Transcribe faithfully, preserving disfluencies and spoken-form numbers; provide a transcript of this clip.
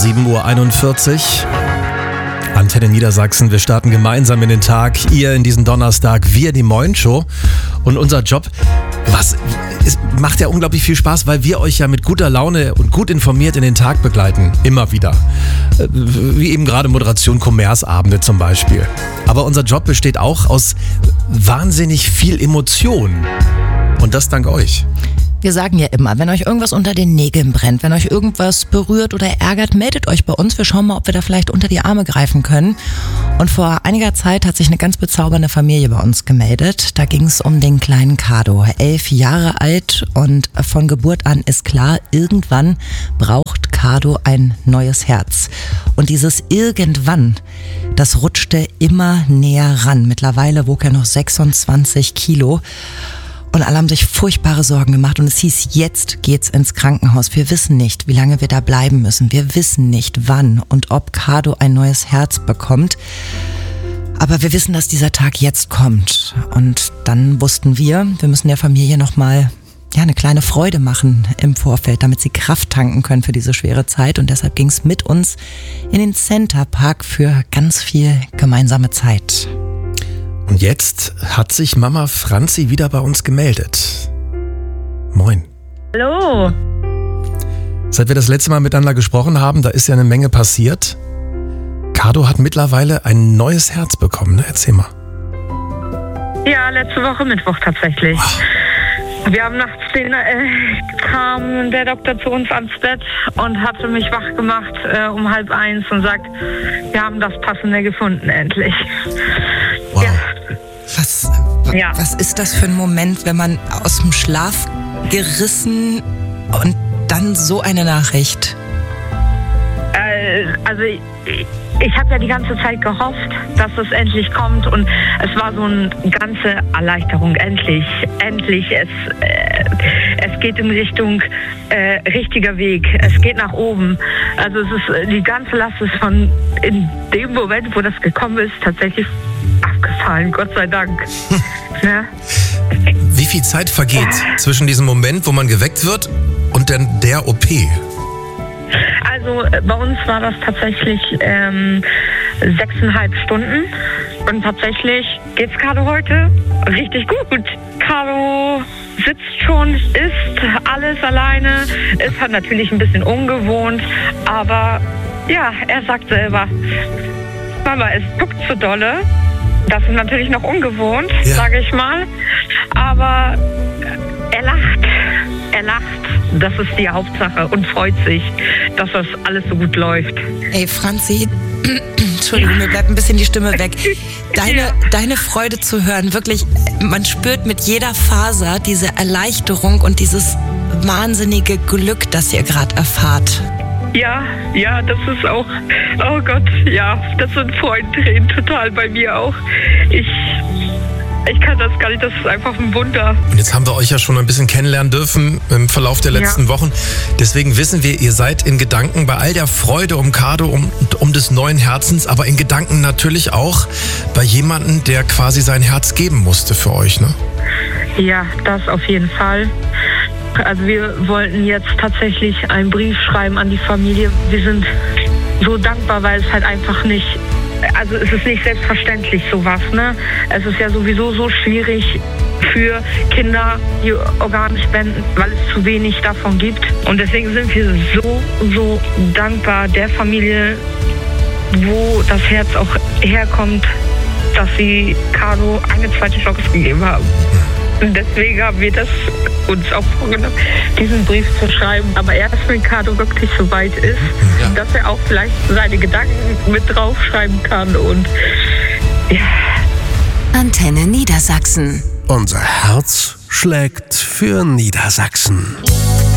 sieben Uhr einundvierzig. Antenne Niedersachsen, wir starten gemeinsam in den Tag. Ihr in diesen Donnerstag, wir die Moin-Show. Und unser Job, was es macht ja unglaublich viel Spaß, weil wir euch ja mit guter Laune und gut informiert in den Tag begleiten. Immer wieder. Wie eben gerade Moderation Kommerzabende zum Beispiel. Aber unser Job besteht auch aus wahnsinnig viel Emotion. Und das dank euch. Wir sagen ja immer, wenn euch irgendwas unter den Nägeln brennt, wenn euch irgendwas berührt oder ärgert, meldet euch bei uns. Wir schauen mal, ob wir da vielleicht unter die Arme greifen können. Und vor einiger Zeit hat sich eine ganz bezaubernde Familie bei uns gemeldet. Da ging es um den kleinen Kado, elf Jahre alt, und von Geburt an ist klar, irgendwann braucht Kado ein neues Herz. Und dieses irgendwann, das rutschte immer näher ran. Mittlerweile wog er noch sechsundzwanzig Kilo. Und alle haben sich furchtbare Sorgen gemacht und es hieß, jetzt geht's ins Krankenhaus. Wir wissen nicht, wie lange wir da bleiben müssen. Wir wissen nicht, wann und ob Kado ein neues Herz bekommt. Aber wir wissen, dass dieser Tag jetzt kommt. Und dann wussten wir, wir müssen der Familie nochmal ja, eine kleine Freude machen im Vorfeld, damit sie Kraft tanken können für diese schwere Zeit. Und deshalb ging's mit uns in den Center Park für ganz viel gemeinsame Zeit. Und jetzt hat sich Mama Franzi wieder bei uns gemeldet. Moin. Hallo. Seit wir das letzte Mal miteinander gesprochen haben, da ist ja eine Menge passiert. Kado hat mittlerweile ein neues Herz bekommen, ne? Erzähl mal. Ja, letzte Woche Mittwoch tatsächlich. Wow. Wir haben nachts den, äh, kam der Doktor zu uns ans Bett und hatte mich wach gemacht äh, um halb eins und sagt, wir haben das Passende gefunden, endlich. Wow. Ja. Was, Ja. was ist das für ein Moment, wenn man aus dem Schlaf gerissen und dann so eine Nachricht? Äh, also ich, ich habe ja die ganze Zeit gehofft, dass es endlich kommt, und es war so eine ganze Erleichterung. Endlich, endlich. Es, äh, es geht in Richtung äh, richtiger Weg. Es geht nach oben. Also es ist, die ganze Last ist von in dem Moment, wo das gekommen ist, tatsächlich abgefallen. Gott sei Dank. Ja. Wie viel Zeit vergeht zwischen diesem Moment, wo man geweckt wird, und dann der O P? Also äh, bei uns war das tatsächlich ähm, sechseinhalb Stunden, und tatsächlich geht's Kado heute richtig gut. Kado sitzt schon, isst alles alleine, ist halt natürlich ein bisschen ungewohnt, aber ja, er sagt selber, Mama, es juckt so dolle. Das ist natürlich noch ungewohnt, ja. sage ich mal, aber er lacht, er lacht. Das ist die Hauptsache, und freut sich, dass das alles so gut läuft. Ey, Franzi, Entschuldigung, mir bleibt ein bisschen die Stimme weg. Deine, Ja. deine Freude zu hören, wirklich, man spürt mit jeder Faser diese Erleichterung und dieses wahnsinnige Glück, das ihr gerade erfahrt. Ja, ja, das ist auch, oh Gott, ja, das sind Freudentränen total bei mir auch. Ich, ich kann das gar nicht, das ist einfach ein Wunder. Und jetzt haben wir euch ja schon ein bisschen kennenlernen dürfen im Verlauf der letzten Ja. Wochen. Deswegen wissen wir, ihr seid in Gedanken bei all der Freude um Kado, um, um des neuen Herzens, aber in Gedanken natürlich auch bei jemandem, der quasi sein Herz geben musste für euch, ne? Ja, das auf jeden Fall. Also wir wollten jetzt tatsächlich einen Brief schreiben an die Familie. Wir sind so dankbar, weil es halt einfach nicht, also es ist nicht selbstverständlich sowas, ne? Es ist ja sowieso so schwierig für Kinder, die Organe spenden, weil es zu wenig davon gibt. Und deswegen sind wir so, so dankbar der Familie, wo das Herz auch herkommt, dass sie Kado eine zweite Chance gegeben haben. Und deswegen haben wir das uns auch vorgenommen, diesen Brief zu schreiben. Aber erst wenn Kado wirklich so weit ist, Ja. dass er auch vielleicht seine Gedanken mit draufschreiben kann. Und ja. Antenne Niedersachsen. Unser Herz schlägt für Niedersachsen.